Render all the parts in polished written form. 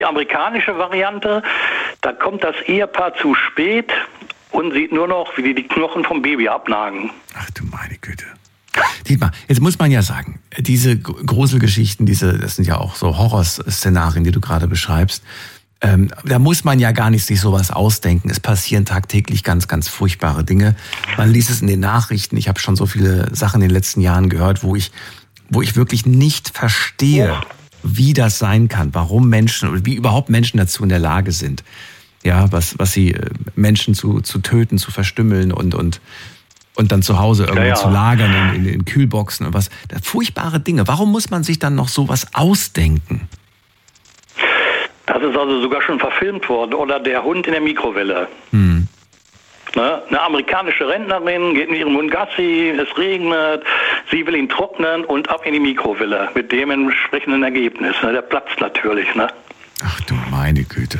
die amerikanische Variante, da kommt das Ehepaar zu spät und sieht nur noch, wie die Knochen vom Baby abnagen. Ach du meine Güte. Dietmar, jetzt muss man ja sagen, diese Gruselgeschichten, das sind ja auch so Horrorszenarien, die du gerade beschreibst, da muss man ja gar nicht sich sowas ausdenken. Es passieren tagtäglich ganz, ganz furchtbare Dinge. Man liest es in den Nachrichten. Ich habe schon so viele Sachen in den letzten Jahren gehört, wo ich wirklich nicht verstehe, wie das sein kann, warum Menschen oder wie überhaupt Menschen dazu in der Lage sind. Ja, was sie Menschen zu töten, zu verstümmeln und dann zu Hause irgendwo zu lagern in Kühlboxen und was. Furchtbare Dinge. Warum muss man sich dann noch sowas ausdenken? Das ist also sogar schon verfilmt worden. Oder der Hund in der Mikrowelle. Ne? Eine amerikanische Rentnerin geht mit ihrem Hund Gassi, es regnet, sie will ihn trocknen und ab in die Mikrowelle mit dem entsprechenden Ergebnis. Ne? Der platzt natürlich. Ne? Ach du meine Güte.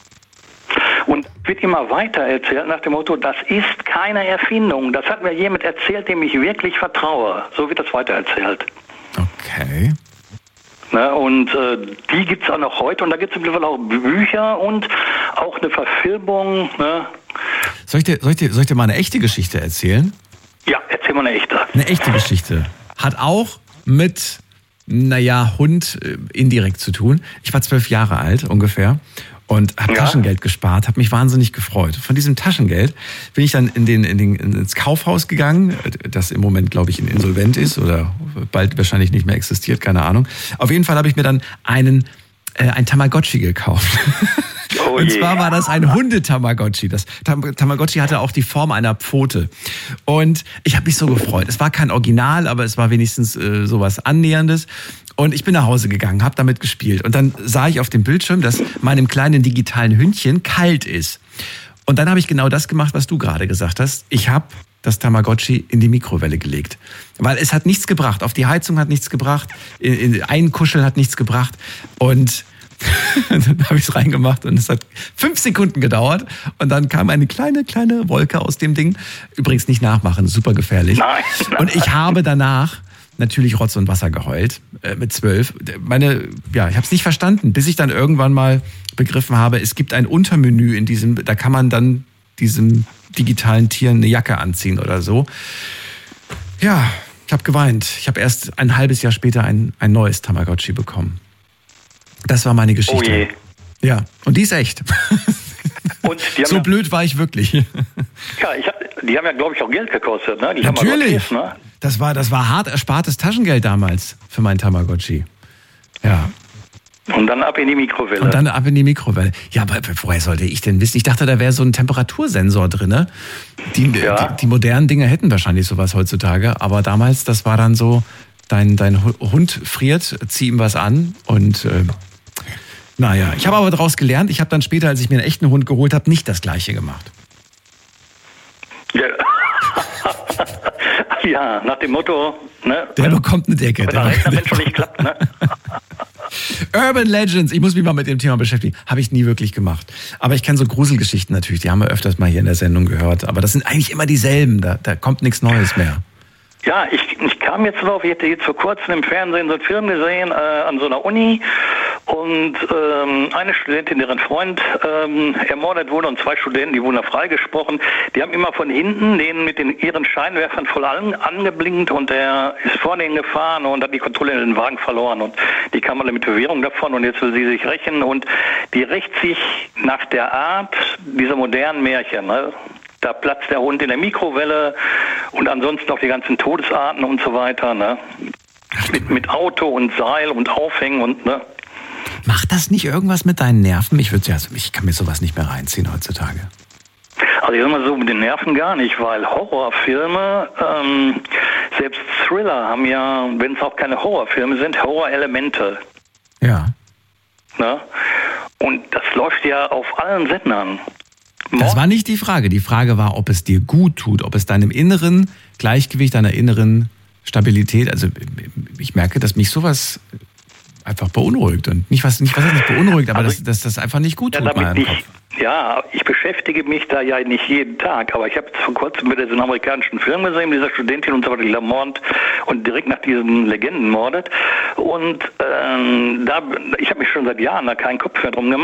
Und wird immer weiter erzählt nach dem Motto, das ist keine Erfindung. Das hat mir jemand erzählt, dem ich wirklich vertraue. So wird das weiter erzählt. Okay. Ne, und die gibt es auch noch heute und da gibt es mittlerweile auch Bücher und auch eine Verfilmung. Ne? Soll ich dir mal eine echte Geschichte erzählen? Ja, erzähl mal eine echte. Eine echte Geschichte. Hat auch mit, Hund indirekt zu tun. Ich war 12 Jahre alt ungefähr und habe Taschengeld gespart, habe mich wahnsinnig gefreut. Von diesem Taschengeld bin ich dann ins Kaufhaus gegangen, das im Moment, glaube ich, insolvent ist oder bald wahrscheinlich nicht mehr existiert, keine Ahnung. Auf jeden Fall habe ich mir dann ein Tamagotchi gekauft. Oh und zwar war das ein Hunde-Tamagotchi. Das Tamagotchi hatte auch die Form einer Pfote. Und ich habe mich so gefreut. Es war kein Original, aber es war wenigstens sowas Annäherndes. Und ich bin nach Hause gegangen, habe damit gespielt. Und dann sah ich auf dem Bildschirm, dass meinem kleinen digitalen Hündchen kalt ist. Und dann habe ich genau das gemacht, was du gerade gesagt hast. Ich habe das Tamagotchi in die Mikrowelle gelegt. Weil es hat nichts gebracht. Auf die Heizung hat nichts gebracht. Einkuscheln hat nichts gebracht. Und dann habe ich es reingemacht und es hat 5 Sekunden gedauert. Und dann kam eine kleine Wolke aus dem Ding. Übrigens nicht nachmachen, super gefährlich. Nein. Und ich habe danach natürlich Rotz und Wasser geheult, mit 12. Ich habe es nicht verstanden, bis ich dann irgendwann mal begriffen habe, es gibt ein Untermenü da kann man dann diesem digitalen Tier eine Jacke anziehen oder so. Ja, ich habe geweint. Ich habe erst ein halbes Jahr später ein neues Tamagotchi bekommen. Das war meine Geschichte. Oh je. Ja, und die ist echt. Und so blöd war ich wirklich. Ja, die haben ja, glaube ich, auch Geld gekostet. Ne? Die Natürlich. Ne? Das war hart erspartes Taschengeld damals für mein Tamagotchi. Ja. Und dann ab in die Mikrowelle. Ja, aber woher sollte ich denn wissen? Ich dachte, da wäre so ein Temperatursensor drin. Ne? Die modernen Dinge hätten wahrscheinlich sowas heutzutage. Aber damals, das war dann so, dein Hund friert, zieh ihm was an und ich habe aber daraus gelernt. Ich habe dann später, als ich mir einen echten Hund geholt habe, nicht das Gleiche gemacht. Ja. Ja, nach dem Motto, ne? Der bekommt eine Decke. Wenn schon nicht klappt, ne? Urban Legends, ich muss mich mal mit dem Thema beschäftigen. Habe ich nie wirklich gemacht. Aber ich kenne so Gruselgeschichten natürlich, die haben wir öfters mal hier in der Sendung gehört. Aber das sind eigentlich immer dieselben, da kommt nichts Neues mehr. Ja, ich kam jetzt drauf, ich hatte jetzt vor kurzem im Fernsehen so einen Film gesehen an so einer Uni und eine Studentin, deren Freund ermordet wurde und 2 Studenten, die wurden da freigesprochen, die haben immer von hinten den mit ihren Scheinwerfern voll angeblinkt und der ist vor denen gefahren und hat die Kontrolle in den Wagen verloren und die kam alle mit Bewährung davon und jetzt will sie sich rächen und die rächt sich nach der Art dieser modernen Märchen, ne? Da platzt der Hund in der Mikrowelle und ansonsten auch die ganzen Todesarten und so weiter. Ne? Mit Auto und Seil und Aufhängen und ne. Macht das nicht irgendwas mit deinen Nerven? Ich kann mir sowas nicht mehr reinziehen heutzutage. Also ich sag mal so, mit den Nerven gar nicht, weil Horrorfilme, selbst Thriller haben ja, wenn es auch keine Horrorfilme sind, Horrorelemente. Ja. Ne? Und das läuft ja auf allen Sendern. Das war nicht die Frage. Die Frage war, ob es dir gut tut, ob es deinem inneren Gleichgewicht, deiner inneren Stabilität, also ich merke, dass mich sowas einfach beunruhigt und nicht was nicht beunruhigt, aber also dass das einfach nicht gut tut. Ja, ich beschäftige mich da ja nicht jeden Tag, aber ich habe vor kurzem wieder so einen amerikanischen Film gesehen, dieser Studentin und so weiter, die Lamont und direkt nach diesen Legenden mordet. Und ich habe mich schon seit Jahren da keinen Kopf mehr drum gemacht.